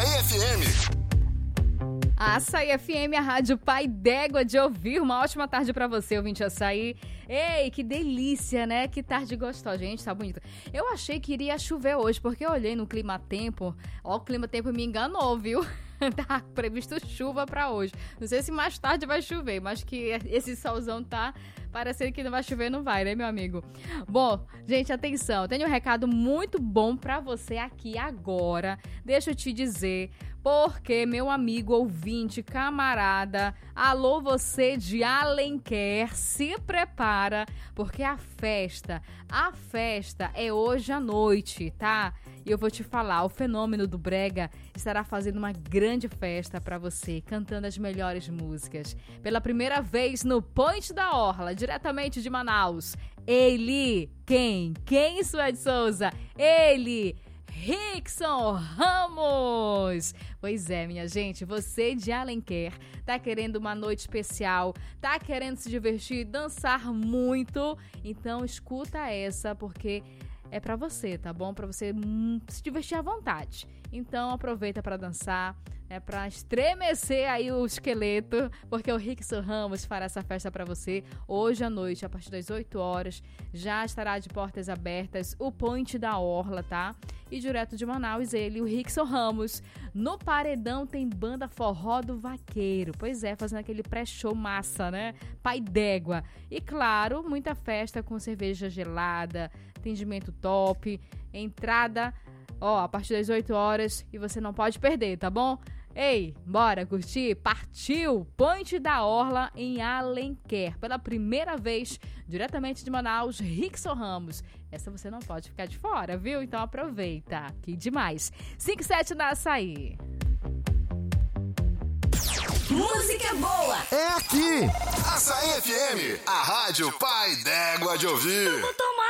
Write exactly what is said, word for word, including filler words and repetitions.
Açaí F M. Açaí F M, a rádio pai d'égua de ouvir. Uma ótima tarde pra você, ouvinte Açaí. Ei, que delícia, né? Que tarde gostosa, gente, tá bonito. Eu achei que iria chover hoje, porque eu olhei no clima-tempo. Ó, o clima-tempo me enganou, viu? Tá previsto chuva pra hoje. Não sei se mais tarde vai chover, mas que esse solzão tá parecendo que não vai chover, não vai, né, meu amigo? Bom, gente, atenção. Tenho um recado muito bom pra você aqui agora. Deixa eu te dizer, porque meu amigo ouvinte, camarada, alô você de Alenquer, se prepara, porque a festa, a festa é hoje à noite, tá? E eu vou te falar, o Fenômeno do Brega estará fazendo uma grande festa pra você, cantando as melhores músicas. Pela primeira vez no Ponte da Orla, diretamente de Manaus. Ele, quem? Quem, Suede Souza? Ele, Rickson Ramos! Pois é, minha gente, você de Alenquer tá querendo uma noite especial, tá querendo se divertir, dançar muito? Então escuta essa, porque é pra você, tá bom? Pra você hum, se divertir à vontade. Então aproveita pra dançar, é pra estremecer aí o esqueleto, porque o Rickson Ramos fará essa festa pra você hoje à noite, a partir das oito horas. Já estará de portas abertas o Ponte da Orla, tá? E direto de Manaus, ele, o Rickson Ramos. No paredão tem banda Forró do Vaqueiro. Pois é, fazendo aquele pré-show massa, né? Pai d'égua. E claro, muita festa com cerveja gelada, atendimento top, entrada, ó, a partir das oito horas e você não pode perder, tá bom? Ei, bora curtir? Partiu! Ponte da Orla em Alenquer. Pela primeira vez, diretamente de Manaus, Rickson Ramos. Essa você não pode ficar de fora, viu? Então aproveita. Que demais. cinco e sete na Açaí. Música boa! É aqui! Açaí F M, a rádio pai d'égua de ouvir. Toma, toma.